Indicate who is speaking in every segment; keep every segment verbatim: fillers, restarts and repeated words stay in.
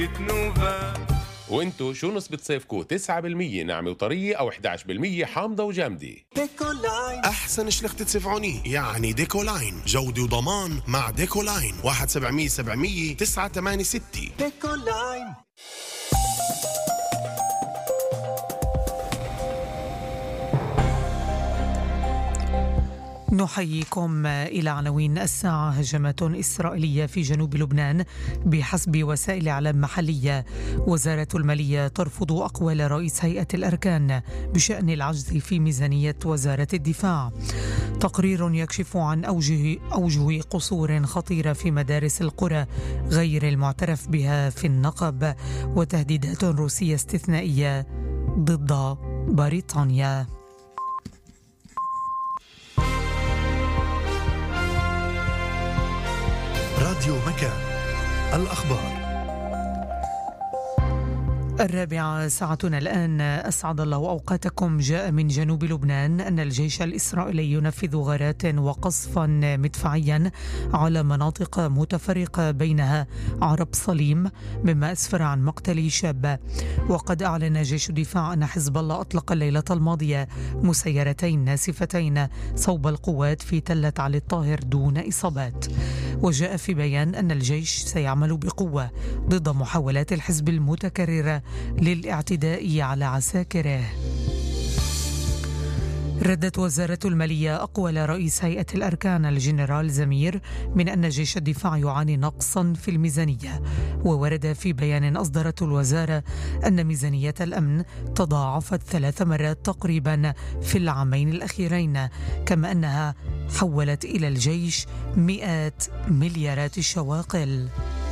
Speaker 1: وانتو شو نسبة صيفكو؟ تسعة بالمية ناعمة وطرية أو إحدى عشر بالمية حامضة وجامدة؟
Speaker 2: ديكولاين أحسن شلخة سفعوني، يعني ديكولاين جودة وضمان مع ديكولاين. واحد سبعمية سبعمية تسعة ثمانية ستة. ديكولاين.
Speaker 3: نحييكم إلى عناوين الساعة. هجمات إسرائيلية في جنوب لبنان بحسب وسائل إعلام محلية. وزارة المالية ترفض أقوال رئيس هيئة الأركان بشأن العجز في ميزانية وزارة الدفاع. تقرير يكشف عن أوجه, أوجه قصور خطيرة في مدارس القرى غير المعترف بها في النقب. وتهديدات روسية استثنائية ضد بريطانيا.
Speaker 4: راديو مكان، الأخبار.
Speaker 3: الرابعة ساعتنا الآن. أسعد الله أوقاتكم. جاء من جنوب لبنان أن الجيش الإسرائيلي ينفذ غارات وقصفا مدفعيا على مناطق متفرقة بينها عرب صليم، مما أسفر عن مقتل شاب. وقد أعلن جيش الدفاع أن حزب الله أطلق الليلة الماضية مسيرتين ناسفتين صوب القوات في تلة علي الطاهر دون إصابات. وجاء في بيان أن الجيش سيعمل بقوة ضد محاولات الحزب المتكررة للاعتداء على عساكره. ردت وزارة المالية أقوال رئيس هيئة الأركان الجنرال زمير من أن جيش الدفاع يعاني نقصا في الميزانية. وورد في بيان أصدرته الوزارة أن ميزانية الأمن تضاعفت ثلاث مرات تقريبا في العامين الأخيرين، كما أنها حولت إلى الجيش مئات مليارات الشواقل.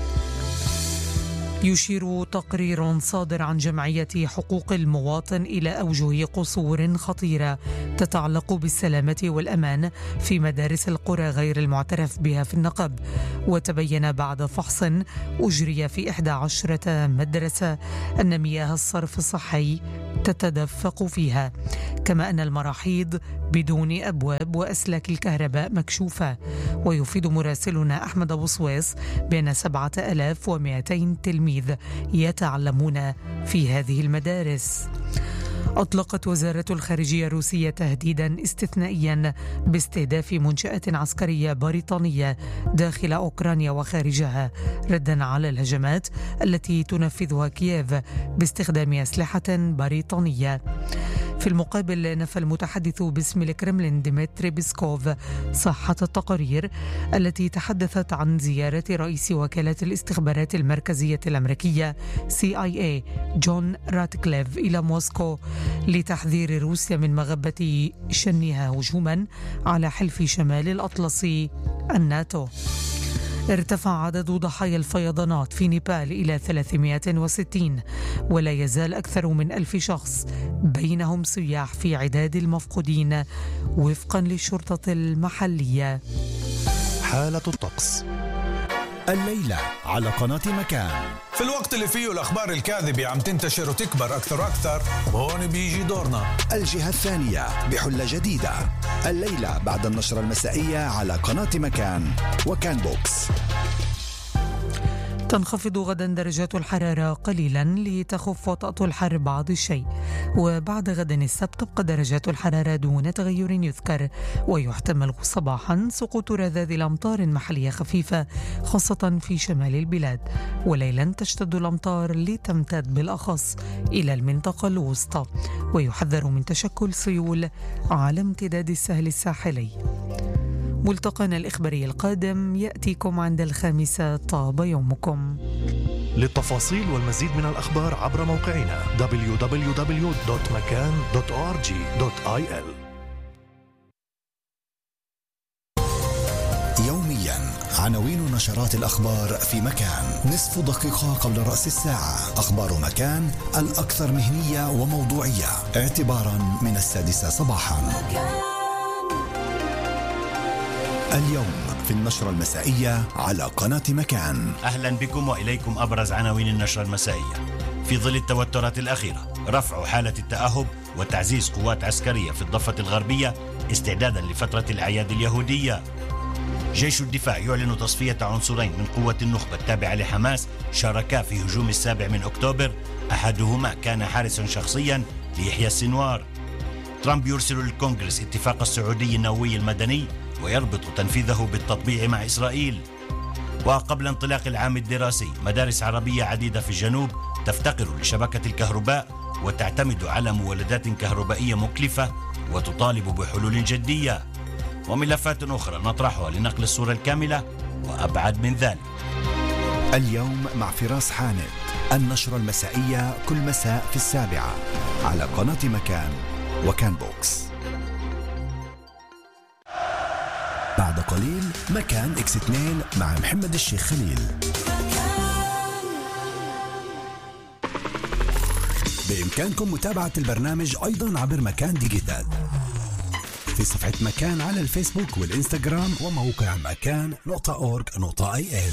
Speaker 3: يشير تقرير صادر عن جمعية حقوق المواطن إلى أوجه قصور خطيرة تتعلق بالسلامة والأمان في مدارس القرى غير المعترف بها في النقب. وتبين بعد فحص أجري في إحدى عشرة مدرسة أن مياه الصرف الصحي تتدفق فيها، كما أن المراحيض بدون أبواب وأسلاك الكهرباء مكشوفة. ويفيد مراسلنا أحمد أبو سويس بأن سبعة آلاف ومئتين تلميذ يتعلمون في هذه المدارس. أطلقت وزارة الخارجية الروسية تهديدا استثنائيا باستهداف منشأة عسكرية بريطانية داخل أوكرانيا وخارجها، ردا على الهجمات التي تنفذها كييف باستخدام أسلحة بريطانية. في المقابل نفى المتحدث باسم الكرملين ديمتري بيسكوف صحة التقارير التي تحدثت عن زيارة رئيس وكالة الاستخبارات المركزية الأمريكية سي آي إيه جون راتكليف إلى موسكو لتحذير روسيا من مغبة شنها هجوما على حلف شمال الأطلسي الناتو. ارتفع عدد ضحايا الفيضانات في نيبال إلى ثلاثمئة وستين، ولا يزال أكثر من ألف شخص بينهم سياح في عداد المفقودين وفقا للشرطة المحلية.
Speaker 4: حالة الطقس الليلة على قناة مكان.
Speaker 5: في الوقت اللي فيه الأخبار الكاذبة عم تنتشر وتكبر أكثر وأكثر، هون بيجي دورنا.
Speaker 4: الجهة الثانية بحلة جديدة الليلة بعد النشرة المسائية على قناة مكان وكان بوكس.
Speaker 3: تنخفض غدا درجات الحرارة قليلا لتخف وطأة الحر بعض الشيء، وبعد غد السبت تبقى درجات الحرارة دون تغير يذكر، ويحتمل صباحا سقوط رذاذ الأمطار محلية خفيفة خاصة في شمال البلاد، وليلا تشتد الأمطار لتمتد بالأخص إلى المنطقة الوسطى، ويحذر من تشكل سيول على امتداد السهل الساحلي. ملتقانا الإخباري القادم يأتيكم عند الخامسة. طاب يومكم.
Speaker 4: للتفاصيل والمزيد من الأخبار عبر موقعنا دبليو دبليو دبليو دوت مكان دوت أو آر جي دوت آي إل. يوميا عناوين نشرات الأخبار في مكان. نصف دقيقة قبل رأس الساعة أخبار مكان الأكثر مهنية وموضوعية اعتبارا من السادسة صباحا. اليوم في النشرة المسائية على قناة مكان.
Speaker 6: أهلا بكم وإليكم أبرز عناوين النشرة المسائية. في ظل التوترات الأخيرة، رفع حالة التأهب وتعزيز قوات عسكرية في الضفة الغربية استعدادا لفترة الأعياد اليهودية. جيش الدفاع يعلن تصفية عنصرين من قوة النخبة التابعة لحماس شاركا في هجوم السابع من أكتوبر، أحدهما كان حارسا شخصيا ليحيى السنوار. ترامب يرسل للكونغرس اتفاق السعودي النووي المدني ويربط تنفيذه بالتطبيع مع إسرائيل. وقبل انطلاق العام الدراسي مدارس عربية عديدة في الجنوب تفتقر لشبكة الكهرباء وتعتمد على مولدات كهربائية مكلفة وتطالب بحلول جدية. وملفات أخرى نطرحها لنقل الصورة الكاملة وأبعد من ذلك.
Speaker 4: اليوم مع فراس حامد، النشرة المسائية كل مساء في السابعة على قناة مكان وكان بوكس. بعد قليل مكان إكس اثنين مع محمد الشيخ خليل. بإمكانكم متابعة البرنامج أيضا عبر مكان ديجيتال في صفحة مكان على الفيسبوك والإنستغرام وموقع مكان نقطة أورج نقطة آي إل.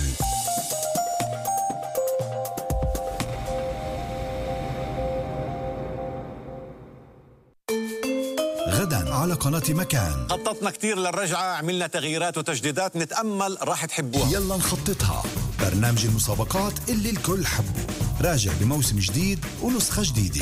Speaker 4: غدا على قناة مكان
Speaker 7: خططنا كتير للرجعة، عملنا تغييرات وتجديدات نتأمل راح تحبوها.
Speaker 4: يلا نخططها، برنامج المسابقات اللي الكل حبه، راجع بموسم جديد ونسخة جديدة.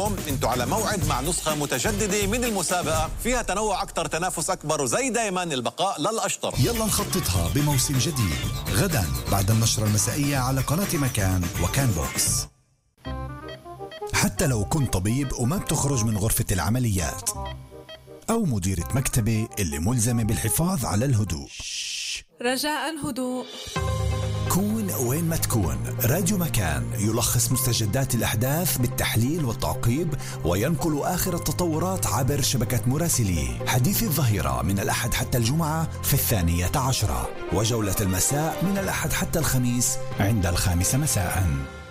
Speaker 4: يلا نخططها بموسم جديد غدا بعد النشرة المسائية على قناة مكان وكان بوكس. حتى لو كنت طبيب وما بتخرج من غرفة العمليات، أو مديرة مكتبة اللي ملزمة بالحفاظ على الهدوء،
Speaker 8: رجاء هدوء.
Speaker 4: كون وين ما تكون، راديو مكان يلخص مستجدات الأحداث بالتحليل والتعقيب وينقل آخر التطورات عبر شبكة مراسليه. حديث الظهيرة من الأحد حتى الجمعة في الثانية عشرة، وجولة المساء من الأحد حتى الخميس عند الخامسة مساءً.